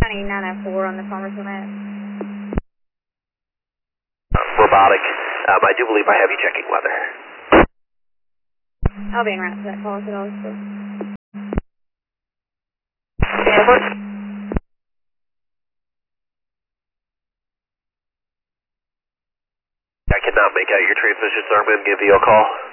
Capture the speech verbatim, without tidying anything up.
nine oh four on the Farmers Limit. Uh, robotic. Um, I do believe I have you checking weather. I'll be en route to that call if it always goes. I cannot make out your transmission, sir. I'm going to give you a call.